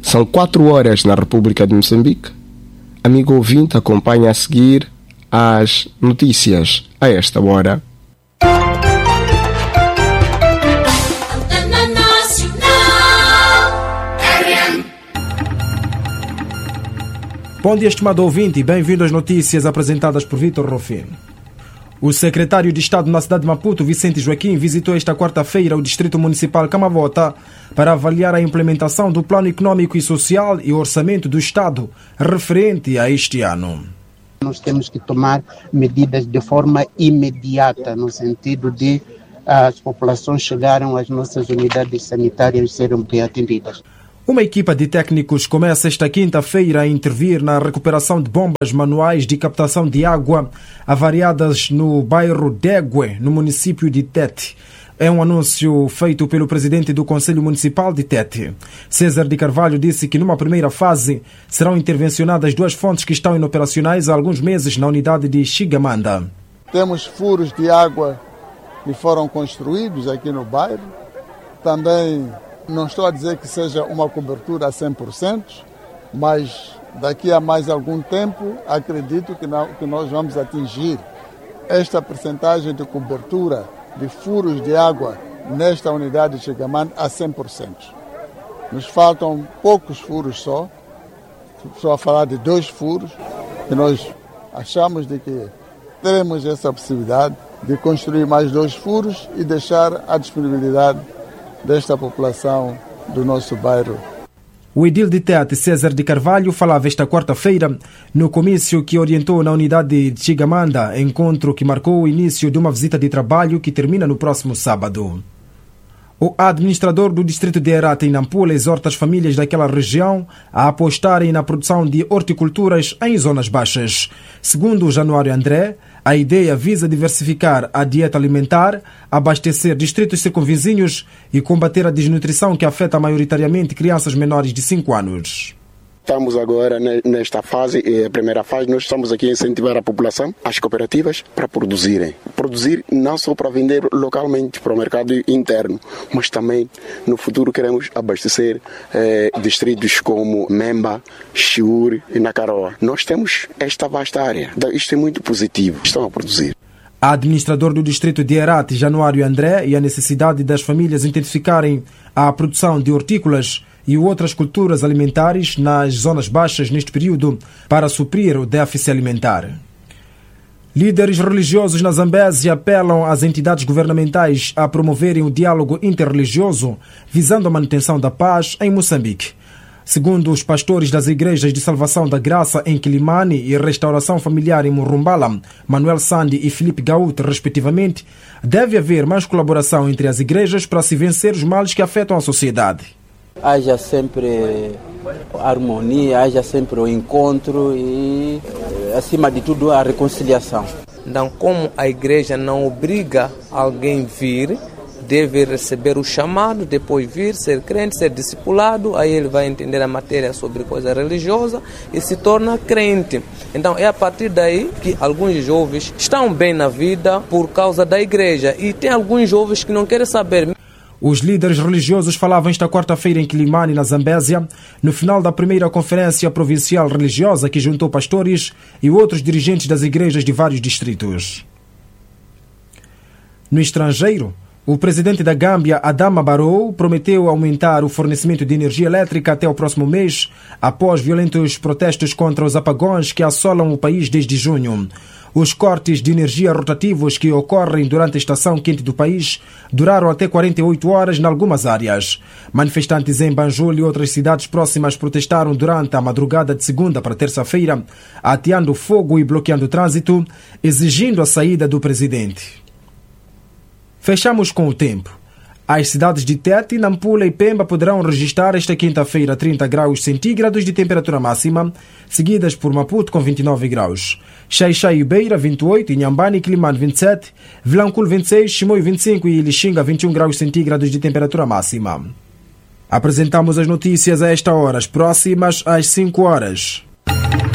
São 4 horas na República de Moçambique. Amigo ouvinte, acompanha a seguir as notícias a esta hora. Bom dia, estimado ouvinte, e bem-vindo às notícias apresentadas por Vítor Rufino. O secretário de Estado na cidade de Maputo, Vicente Joaquim, visitou esta quarta-feira o Distrito Municipal Camavota para avaliar a implementação do Plano Econômico e Social e o Orçamento do Estado referente a este ano. Nós temos que tomar medidas de forma imediata, no sentido de as populações chegarem às nossas unidades sanitárias e serem bem atendidas. Uma equipa de técnicos começa esta quinta-feira a intervir na recuperação de bombas manuais de captação de água avariadas no bairro Degue, no município de Tete. É um anúncio feito pelo presidente do Conselho Municipal de Tete. César de Carvalho disse que numa primeira fase serão intervencionadas 2 fontes que estão inoperacionais há alguns meses na unidade de Xigamanda. Temos furos de água que foram construídos aqui no bairro. Também não estou a dizer que seja uma cobertura a 100%, mas daqui a mais algum tempo acredito que nós vamos atingir esta percentagem de cobertura de furos de água nesta unidade de Xigamanda a 100%. Nos faltam poucos furos só a falar de 2 furos, que nós achamos de que teremos essa possibilidade de construir mais 2 furos e deixar à disponibilidade desta população do nosso bairro. O edil de Tete, César de Carvalho, falava esta quarta-feira no comício que orientou na unidade de Xigamanda, encontro que marcou o início de uma visita de trabalho que termina no próximo sábado. O administrador do distrito de Herata, em Nampula, exorta as famílias daquela região a apostarem na produção de horticulturas em zonas baixas. Segundo Januário André, a ideia visa diversificar a dieta alimentar, abastecer distritos circunvizinhos e combater a desnutrição que afeta maioritariamente crianças menores de 5 anos. Estamos agora nesta fase, a primeira fase, nós estamos aqui a incentivar a população, as cooperativas, para produzirem. Produzir não só para vender localmente para o mercado interno, mas também no futuro queremos abastecer distritos como Memba, Chiure e Nacaroa. Nós temos esta vasta área, isto é muito positivo, estão a produzir. A administrador do distrito de Herate, Januário André, e a necessidade das famílias intensificarem a produção de hortícolas e outras culturas alimentares nas zonas baixas neste período para suprir o déficit alimentar. Líderes religiosos na Zambésia apelam às entidades governamentais a promoverem o diálogo interreligioso visando a manutenção da paz em Moçambique. Segundo os pastores das igrejas de Salvação da Graça em Quilimane e Restauração Familiar em Murumbala, Manuel Sandi e Filipe Gaúte, respectivamente, deve haver mais colaboração entre as igrejas para se vencer os males que afetam a sociedade. Haja sempre harmonia, haja sempre o encontro e, acima de tudo, a reconciliação. Então, como a igreja não obriga alguém a vir, deve receber o chamado, depois vir, ser crente, ser discipulado, aí ele vai entender a matéria sobre coisa religiosa e se torna crente. Então, é a partir daí que alguns jovens estão bem na vida por causa da igreja e tem alguns jovens que não querem saber. Os líderes religiosos falavam esta quarta-feira em Quilimane, na Zambésia, no final da primeira conferência provincial religiosa que juntou pastores e outros dirigentes das igrejas de vários distritos. No estrangeiro, o presidente da Gâmbia, Adama Barrow, prometeu aumentar o fornecimento de energia elétrica até o próximo mês, após violentos protestos contra os apagões que assolam o país desde junho. Os cortes de energia rotativos que ocorrem durante a estação quente do país duraram até 48 horas em algumas áreas. Manifestantes em Banjul e outras cidades próximas protestaram durante a madrugada de segunda para terça-feira, ateando fogo e bloqueando o trânsito, exigindo a saída do presidente. Fechamos com o tempo. As cidades de Tete, Nampula e Pemba poderão registrar esta quinta-feira 30 graus centígrados de temperatura máxima, seguidas por Maputo com 29 graus. Xai-Xai e Beira 28, Inhambane e Quilimane 27, Vilanculo 26, Chimoio 25 e Lixinga 21 graus centígrados de temperatura máxima. Apresentamos as notícias a esta hora, as próximas às 5 horas.